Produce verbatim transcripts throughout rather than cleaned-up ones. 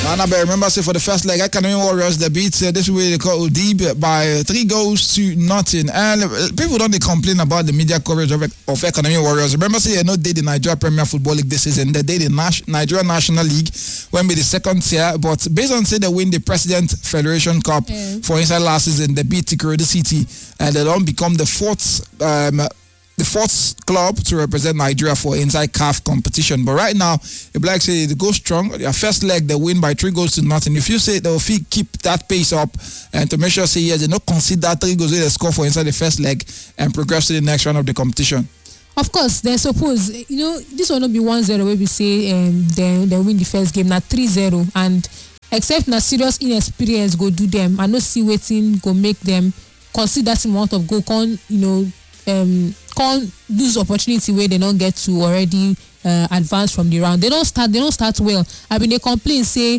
And I remember, say, for the first leg, Academy Warriors, they beat uh, this way they call Udib by three goals to nothing. And uh, people don't they complain about the media coverage of, of Academy Warriors. Remember, say, they not did the Nigeria Premier Football League this season. They did the Nas- Nigeria National League, when be the second tier. But based on, say, they win the President Federation Cup yeah. for inside last season, they beat Tikurudi City. And they don't become the fourth um, the fourth club to represent Nigeria for inside C A F competition. But right now, the Blacks say they go strong. Their first leg, they win by three goals to nothing. If you say they'll keep that pace up and to make sure, say, yes, they don't consider three goals they score for inside the first leg and progress to the next round of the competition. Of course, they suppose, you know, this will not be one zero where we say um, they, they win the first game, now three zero. And except na serious inexperience go do them, I no see waiting go make them consider that amount of goal, con, you know, um, can't lose opportunity where they don't get to already uh, advance from the round. They don't start. They don't start well. I mean, they complain say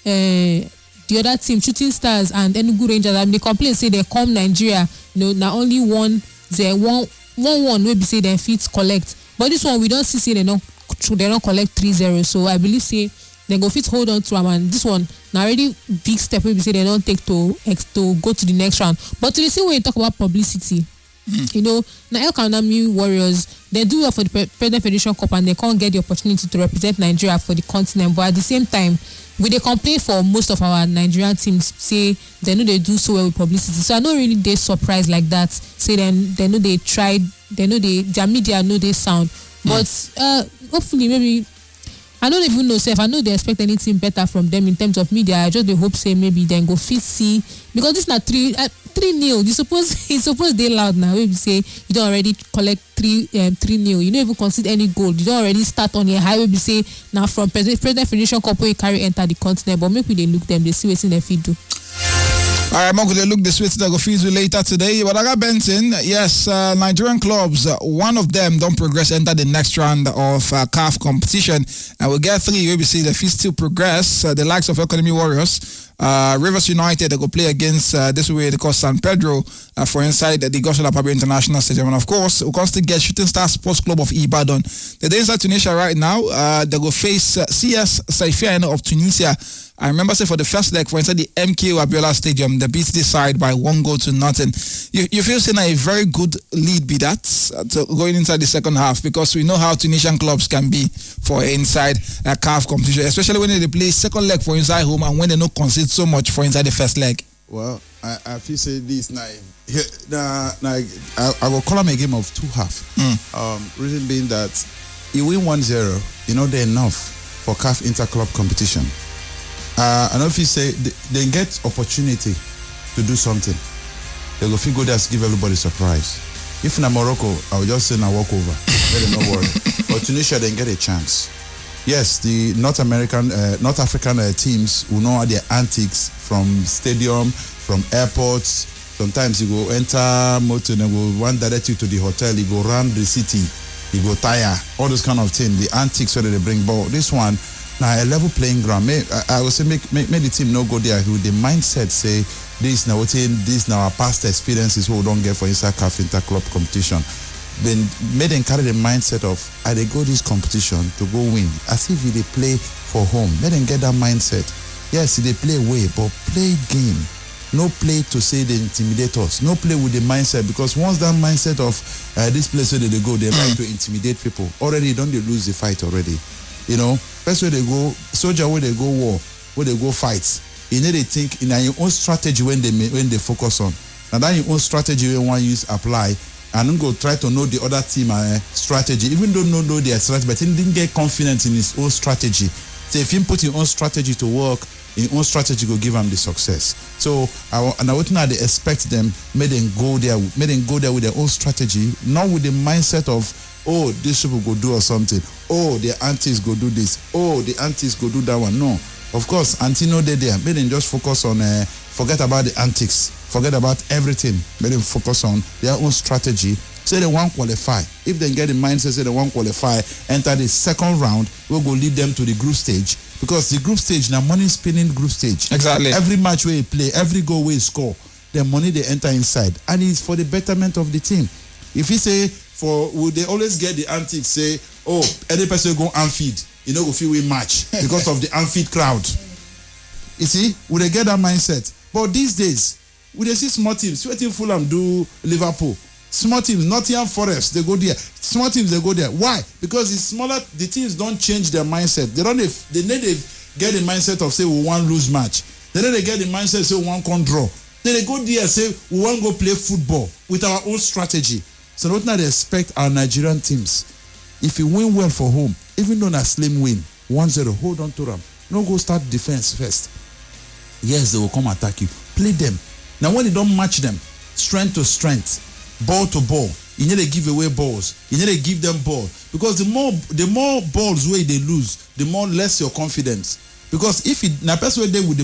uh, the other team, Shooting Stars and Enugu Rangers. I mean, they complain say they come Nigeria. You know, now only one. They one one one. Maybe say they fit collect. But this one we don't see say they don't they don't collect three zero. So I believe say they go fit hold on to them. And this one now already big step. Maybe say they don't take to to go to the next round. But you see when you talk about publicity. Mm. You know, now El Kanami Warriors, they do well for the President Federation Cup and they can't get the opportunity to represent Nigeria for the continent. But at the same time, we they complain for most of our Nigerian teams, say they know they do so well with publicity. So I know really they surprised like that. Say then they know they tried, they know they their media know they sound. But mm. uh, hopefully maybe I don't even know, Seth. I know they expect anything better from them in terms of media. I just they hope say maybe then go fit see because this not three uh, three nil. You suppose you suppose they loud now. We say you don't already collect three um, three nil. You don't even concede any goal. You don't already start on your high. We say now from President President Federation Cup you carry enter the continent. But maybe they look them. They see what's in their feet do. All right, I'm going to look this way to the Gofizu later today. But I got Benson. Yes, uh, Nigerian clubs, uh, one of them don't progress, enter the next round of uh, C A F competition. And we'll get three. We'll see the few still progress. Uh, the likes of Academy Warriors. Uh, Rivers United, they go play against uh, this way they call San Pedro uh, for inside the Goshen Apabe International Stadium. And of course, we can still get Shooting Star Sports Club of Ibadan. They're inside Tunisia right now. Uh, they go face uh, C S Saifiane of Tunisia. I remember say for the first leg for inside the M K O Abiola Stadium, they beat this side by one goal to nothing. You, you feel saying a very good lead be that uh, to going inside the second half because we know how Tunisian clubs can be for inside a C A F competition, especially when they play second leg for inside home and when they don't concede so much for inside the first leg. Well, I, I feel say this now. Now, now I, I will call them a game of two half. Mm. Um, reason being that you win one zero, you know they're enough for C A F inter-club competition. Uh, and if you say they, they get opportunity to do something, they go feel good as give everybody surprise. If in Morocco, I will just say now walk over. Let them not worry. But Tunisia, they get a chance. Yes, the North American, uh, North African uh, teams will know their antics from stadium, from airports. Sometimes you go enter motor and go one direct you to the hotel. You go around the city. You go tire. All those kind of things. The antics where they bring ball. This one. Now a level playing ground. May, I, I would say make, make make the team no go there with the mindset say this now this now our past experiences what we don't get for inside C A F inter-club competition. Then made them carry the mindset of I they go this competition to go win. As if they play for home. Let them get that mindset. Yes, they play away, but play game. No play to say they intimidate us. No play with the mindset because once that mindset of uh, this place where they go, they like to intimidate people. Already don't they lose the fight already. You know, that's where they go, soldier where they go war, where they go fights. You need to think in your own strategy when they when they focus on. And then your own strategy when one use apply and then go try to know the other team uh, strategy. Even though no know their strategy, but he didn't get confidence in his own strategy. So if you put your own strategy to work, your own strategy will give them the success. So I, and I would not expect them, made them go there, made them go there with their own strategy, not with the mindset of oh, this people go do or something. Oh, the aunties go do this. Oh, the aunties go do that one. No. Of course, auntie no they there. Made them just focus on, uh, forget about the antics. Forget about everything. Made them focus on their own strategy. Say they want qualify. If they get the mindset, say they want qualify, enter the second round, we'll go lead them to the group stage. Because the group stage, now money spinning group stage. Exactly. Every match where you play, every goal where you score, the money they enter inside. And it's for the betterment of the team. If you say, for would they always get the antics say, oh, any person go unfeed, you know, if you win match because of the unfeed crowd. You see, we dey get that mindset. But these days, we dey see small teams. Wetin Fulham do Liverpool. Small teams, Nottingham Forest, they go there. Small teams, they go there. Why? Because the smaller the teams don't change their mindset. They don't. They need to get the mindset of say we want lose match. They need to get the mindset say we want con draw. Then they go there say we want go play football with our own strategy. So not now they expect our Nigerian teams. If you win well for home, even though a slim win, one zero, hold on to them. Don't go start defense first. Yes, they will come attack you. Play them. Now when you don't match them, strength to strength, ball to ball, you need to give away balls. You need to give them ball. Because the more the more balls where they lose, the more less your confidence. Because if it na person where they with the